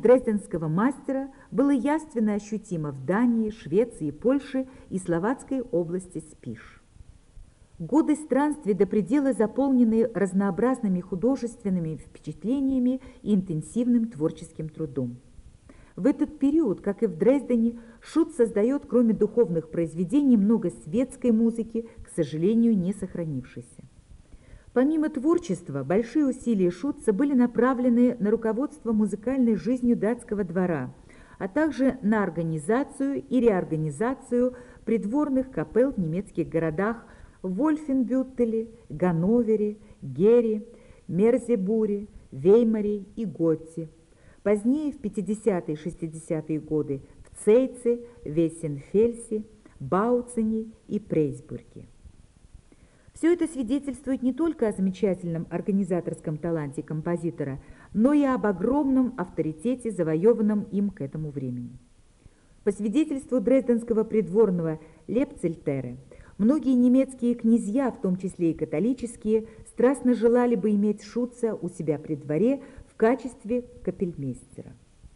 дрезденского мастера было явственно ощутимо в Дании, Швеции, Польше и словацкой области Спиш. Годы странствий до предела заполнены разнообразными художественными впечатлениями и интенсивным творческим трудом. В этот период, как и в Дрездене, Шуц создает, кроме духовных произведений, много светской музыки, к сожалению, не сохранившейся. Помимо творчества, большие усилия Шутца были направлены на руководство музыкальной жизнью датского двора, а также на организацию и реорганизацию придворных капелл в немецких городах Вольфенбюттеле, Ганновере, Гере, Мерзебуре, Веймаре и Готте. Позднее, в 50-е и 60-е годы, в Цейце, Вессенфельсе, Бауцене и Прейсбурге. Все это свидетельствует не только о замечательном организаторском таланте композитора, но и об огромном авторитете, завоеванном им к этому времени. По свидетельству дрезденского придворного Лепцельтера, многие немецкие князья, в том числе и католические, страстно желали бы иметь Шутца у себя при дворе в качестве капельмейстера.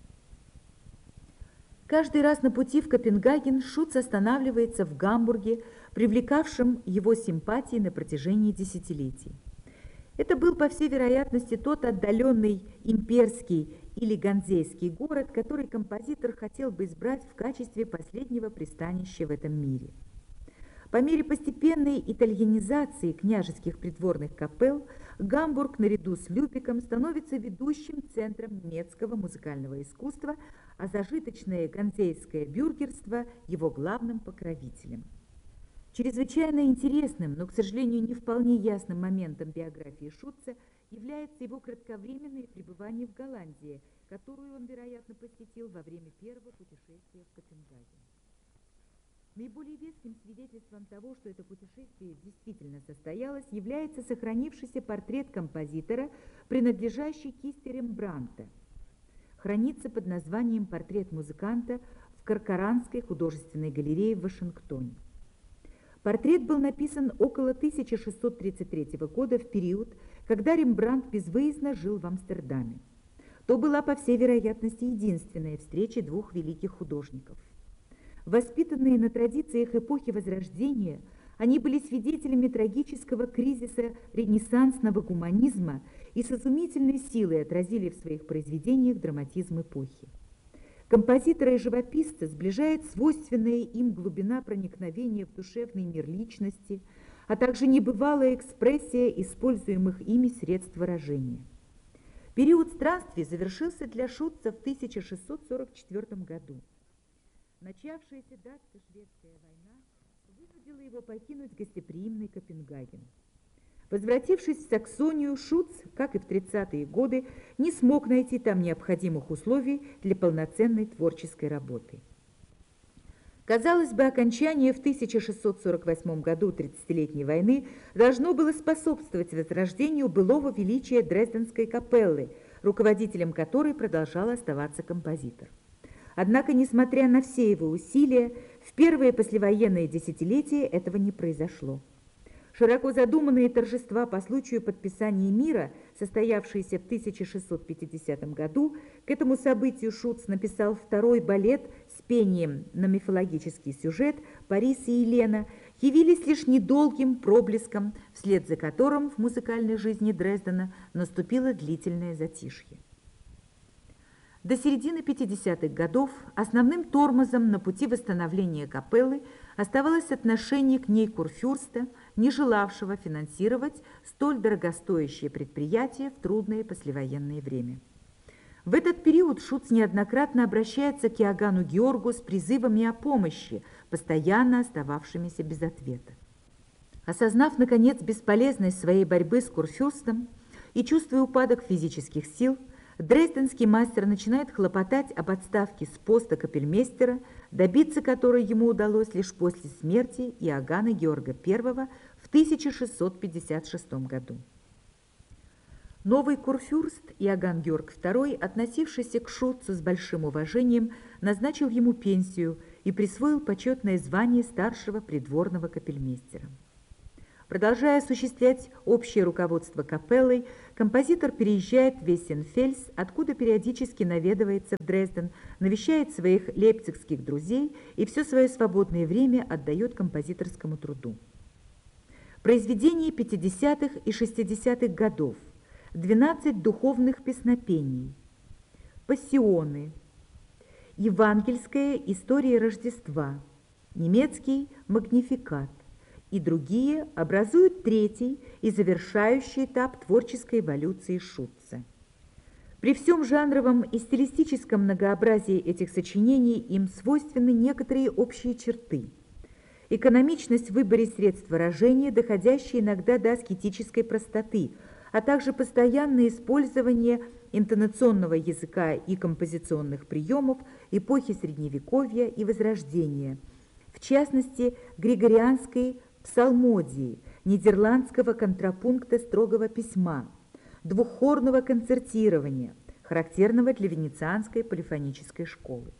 Каждый раз на пути в Копенгаген Шутц останавливается в Гамбурге, привлекавшем его симпатии на протяжении десятилетий. Это был, по всей вероятности, тот отдаленный имперский или ганзейский город, который композитор хотел бы избрать в качестве последнего пристанища в этом мире. По мере постепенной итальянизации княжеских придворных капелл Гамбург наряду с Любеком становится ведущим центром немецкого музыкального искусства, а зажиточное ганзейское бюргерство его главным покровителем. Чрезвычайно интересным, но, к сожалению, не вполне ясным моментом биографии Шутца является его кратковременное пребывание в Голландии, которую он, вероятно, посетил во время первого путешествия в Копенгаген. Наиболее веским свидетельством того, что это путешествие действительно состоялось, является сохранившийся портрет композитора, принадлежащий кисти Рембрандта. Хранится под названием «Портрет музыканта» в Коркоранской художественной галерее в Вашингтоне. Портрет был написан около 1633 года, в период, когда Рембрандт безвыездно жил в Амстердаме. То была, по всей вероятности, единственная встреча двух великих художников. Воспитанные на традициях эпохи Возрождения, они были свидетелями трагического кризиса ренессансного гуманизма и с изумительной силой отразили в своих произведениях драматизм эпохи. Композитора и живописца сближает свойственная им глубина проникновения в душевный мир личности, а также небывалая экспрессия используемых ими средств выражения. Период странствий завершился для Шутца в 1644 году. Начавшаяся датско-шведская война вынудила его покинуть гостеприимный Копенгаген. Возвратившись в Саксонию, Шутц, как и в 30-е годы, не смог найти там необходимых условий для полноценной творческой работы. Казалось бы, окончание в 1648 году 30-летней войны должно было способствовать возрождению былого величия Дрезденской капеллы, руководителем которой продолжал оставаться композитор. Однако, несмотря на все его усилия, в первые послевоенные десятилетия этого не произошло. Широко задуманные торжества по случаю подписания мира, состоявшиеся в 1650 году, к этому событию Шутц написал второй балет с пением на мифологический сюжет «Парис и Елена», явились лишь недолгим проблеском, вслед за которым в музыкальной жизни Дрездена наступило длительное затишье. До середины 50-х годов основным тормозом на пути восстановления капеллы оставалось отношение к ней курфюрста, не желавшего финансировать столь дорогостоящее предприятие в трудное послевоенное время. В этот период Шутц неоднократно обращается к Иоганну Георгу с призывами о помощи, постоянно остававшимися без ответа. Осознав, наконец, бесполезность своей борьбы с курфюрстом и чувствуя упадок физических сил, дрезденский мастер начинает хлопотать об отставке с поста капельмейстера, добиться которой ему удалось лишь после смерти Иоганна Георга I в 1656 году. Новый курфюрст Иоганн Георг II, относившийся к Шутцу с большим уважением, назначил ему пенсию и присвоил почетное звание старшего придворного капельмейстера. Продолжая осуществлять общее руководство капеллой, композитор переезжает в Вейсенфельс, откуда периодически наведывается в Дрезден, навещает своих лейпцигских друзей и все свое свободное время отдает композиторскому труду. Произведения 50-х и 60-х годов, 12 духовных песнопений, пассионы, евангельская история Рождества, немецкий магнификат и другие образуют третий и завершающий этап творческой эволюции Шутца. При всем жанровом и стилистическом многообразии этих сочинений им свойственны некоторые общие черты. Экономичность в выборе средств выражения, доходящая иногда до аскетической простоты, а также постоянное использование интонационного языка и композиционных приемов эпохи Средневековья и Возрождения, в частности, григорианской псалмодии, нидерландского контрапункта строгого письма, двуххорного концертирования, характерного для венецианской полифонической школы.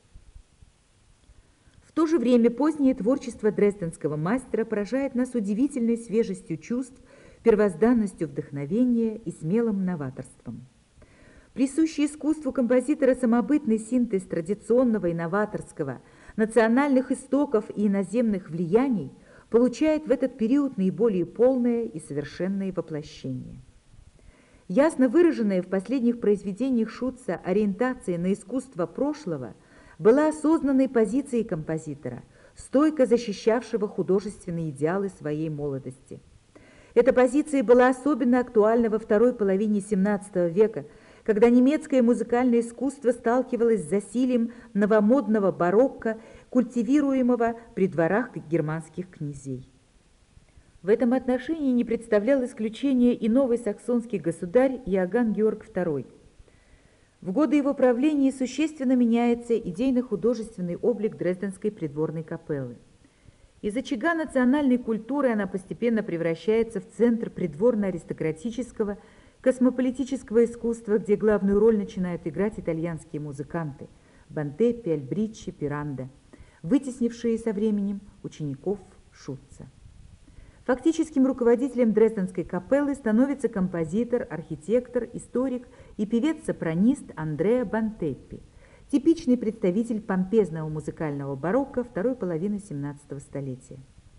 В то же время позднее творчество дрезденского мастера поражает нас удивительной свежестью чувств, первозданностью вдохновения и смелым новаторством. Присущий искусству композитора самобытный синтез традиционного и новаторского, национальных истоков и иноземных влияний получает в этот период наиболее полное и совершенное воплощение. Ясно выраженная в последних произведениях Шутца ориентация на искусство прошлого была осознанной позицией композитора, стойко защищавшего художественные идеалы своей молодости. Эта позиция была особенно актуальна во второй половине XVII века, когда немецкое музыкальное искусство сталкивалось с засилием новомодного барокко, культивируемого при дворах германских князей. В этом отношении не представлял исключения и новый саксонский государь Иоганн Георг II. В годы его правления существенно меняется идейно-художественный облик Дрезденской придворной капеллы. Из очага национальной культуры она постепенно превращается в центр придворно-аристократического, космополитического искусства, где главную роль начинают играть итальянские музыканты Бонтеппи, Альбриччи, Пиранда, вытеснившие со временем учеников Шутца. Фактическим руководителем Дрезденской капеллы становится композитор, архитектор, историк и певец-сопранист Андреа Бонтеппи, типичный представитель помпезного музыкального барокко второй половины XVII столетия.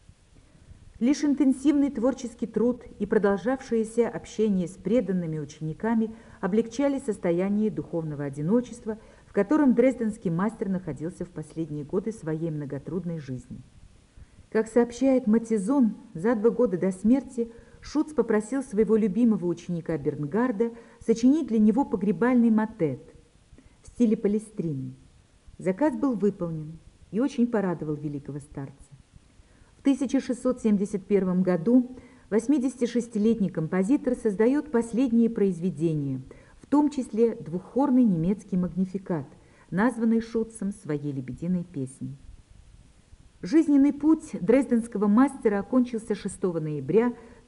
Лишь интенсивный творческий труд и продолжавшееся общение с преданными учениками облегчали состояние духовного одиночества, в котором дрезденский мастер находился в последние годы своей многотрудной жизни. Как сообщает Матизон, за 2 года до смерти Шутц попросил своего любимого ученика Бернгарда сочинить для него погребальный мотет в стиле Палестрины. Заказ был выполнен и очень порадовал великого старца. В 1671 году 86-летний композитор создает последние произведения, в том числе двуххорный немецкий магнификат, названный Шутцем своей «Лебединой песней». Жизненный путь дрезденского мастера окончился 6 ноября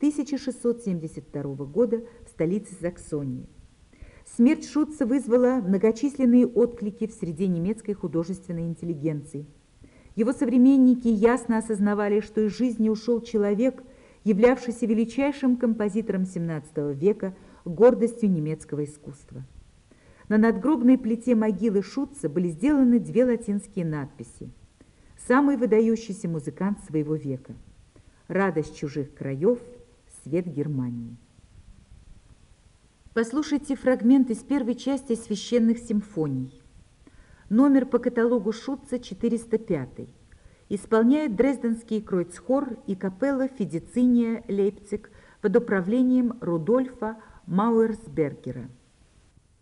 1672 года в столице Саксонии. Смерть Шутца вызвала многочисленные отклики в среде немецкой художественной интеллигенции. Его современники ясно осознавали, что из жизни ушел человек, являвшийся величайшим композитором XVII века, гордостью немецкого искусства. На надгробной плите могилы Шутца были сделаны 2 латинские надписи: «Самый выдающийся музыкант своего века. Радость чужих краев, свет Германии». Послушайте фрагмент из первой части священных симфоний. Номер по каталогу Шутца 405. Исполняет Дрезденский Кройцхор и капелла Фидициния Лейпциг под управлением Рудольфа Мауэрсбергера.